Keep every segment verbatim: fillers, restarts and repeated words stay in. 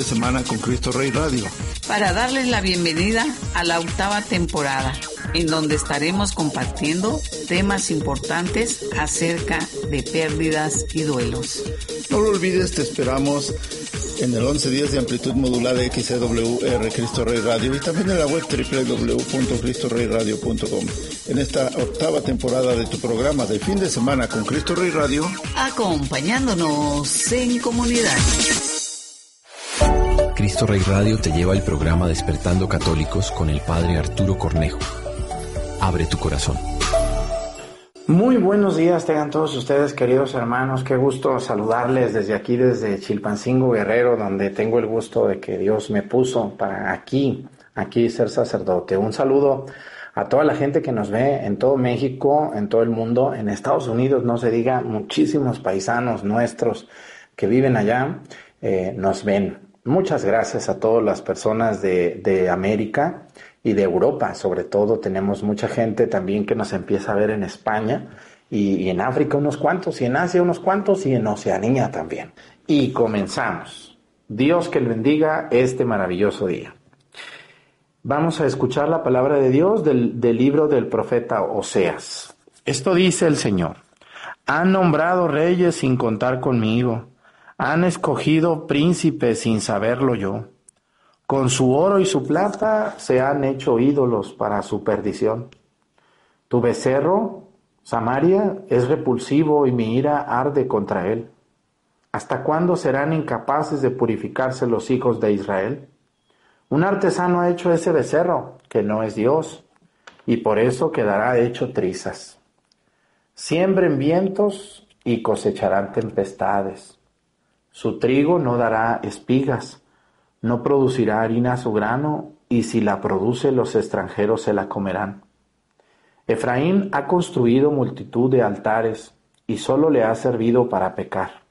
semana con Cristo Rey Radio. Para darles la bienvenida a la octava temporada, en donde estaremos compartiendo temas importantes acerca de pérdidas y duelos. No lo olvides, te esperamos en el once diez de amplitud modulada X C W R Cristo Rey Radio y también en la web doble u doble u doble u punto cristo rey radio punto com. En esta octava temporada de tu programa de fin de semana con Cristo Rey Radio, acompañándonos en comunidad. Cristo Rey Radio te lleva el programa Despertando Católicos con el Padre Arturo Cornejo. Abre tu corazón. Muy buenos días tengan todos ustedes, queridos hermanos. Qué gusto saludarles desde aquí, desde Chilpancingo, Guerrero, donde tengo el gusto de que Dios me puso para aquí, aquí ser sacerdote. Un saludo a toda la gente que nos ve en todo México, en todo el mundo, en Estados Unidos, no se diga, muchísimos paisanos nuestros que viven allá eh, nos ven. Muchas gracias a todas las personas de, de América y de Europa, sobre todo. Tenemos mucha gente también que nos empieza a ver en España y, y en África unos cuantos, y en Asia unos cuantos, y en Oceanía también. Y comenzamos. Dios que le bendiga este maravilloso día. Vamos a escuchar la palabra de Dios del, del libro del profeta Oseas. Esto dice el Señor: han nombrado reyes sin contar conmigo, han escogido príncipes sin saberlo yo. Con su oro y su plata se han hecho ídolos para su perdición. Tu becerro, Samaria, es repulsivo y mi ira arde contra él. ¿Hasta cuándo serán incapaces de purificarse los hijos de Israel? Un artesano ha hecho ese becerro, que no es Dios, y por eso quedará hecho trizas. Siembren vientos y cosecharán tempestades. Su trigo no dará espigas. No producirá harina su grano, y si la produce los extranjeros se la comerán. Efraín ha construido multitud de altares, y solo le ha servido para pecar.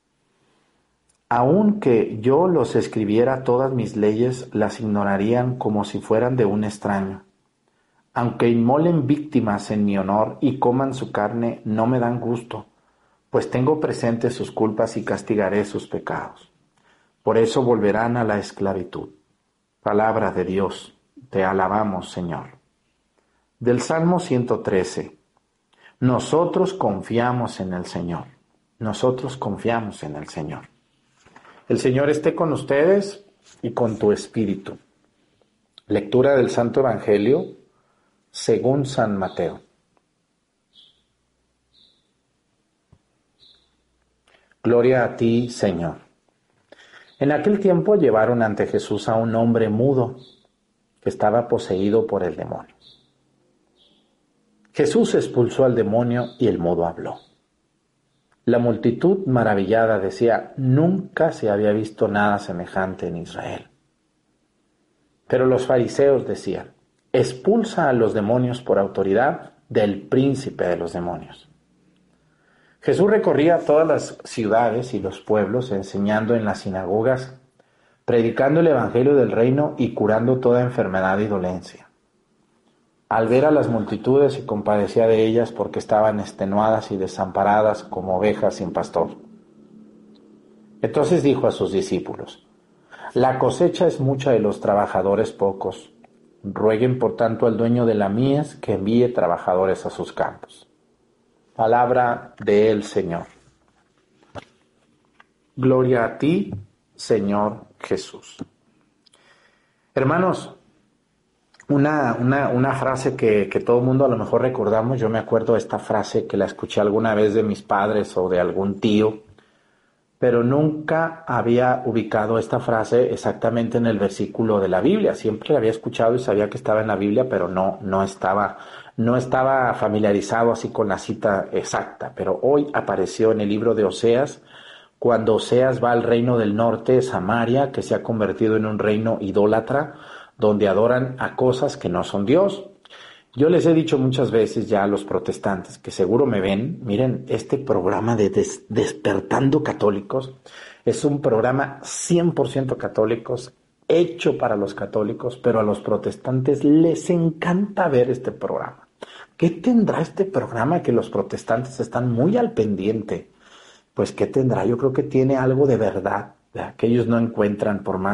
Aunque yo los escribiera todas mis leyes, las ignorarían como si fueran de un extraño. Aunque inmolen víctimas en mi honor y coman su carne, no me dan gusto, pues tengo presentes sus culpas y castigaré sus pecados. Por eso volverán a la esclavitud. Palabra de Dios, te alabamos, Señor. Del Salmo ciento trece. Nosotros confiamos en el Señor. Nosotros confiamos en el Señor. El Señor esté con ustedes y con tu espíritu. Lectura del Santo Evangelio según San Mateo. Gloria a ti, Señor. En aquel tiempo llevaron ante Jesús a un hombre mudo que estaba poseído por el demonio. Jesús expulsó al demonio y el mudo habló. La multitud maravillada decía: nunca se había visto nada semejante en Israel. Pero los fariseos decían: expulsa a los demonios por autoridad del príncipe de los demonios. Jesús recorría todas las ciudades y los pueblos, enseñando en las sinagogas, predicando el evangelio del reino y curando toda enfermedad y dolencia. Al ver a las multitudes se compadecía de ellas porque estaban extenuadas y desamparadas como ovejas sin pastor. Entonces dijo a sus discípulos: la cosecha es mucha y los trabajadores pocos. Rueguen por tanto al dueño de la mies que envíe trabajadores a sus campos. Palabra del Señor. Gloria a ti, Señor Jesús. Hermanos, una, una, una frase que, que todo el mundo a lo mejor recordamos. Yo me acuerdo de esta frase que la escuché alguna vez de mis padres o de algún tío, pero nunca había ubicado esta frase exactamente en el versículo de la Biblia. Siempre la había escuchado y sabía que estaba en la Biblia, pero no, no estaba... No estaba familiarizado así con la cita exacta, pero hoy apareció en el libro de Oseas, cuando Oseas va al reino del norte, Samaria, que se ha convertido en un reino idólatra, donde adoran a cosas que no son Dios. Yo les he dicho muchas veces ya a los protestantes, que seguro me ven, miren, este programa de des- Despertando Católicos es un programa cien por ciento católicos, hecho para los católicos, pero a los protestantes les encanta ver este programa. ¿Qué tendrá este programa que los protestantes están muy al pendiente? Pues ¿qué tendrá? Yo creo que tiene algo de verdad, ¿verdad? Que ellos no encuentran por más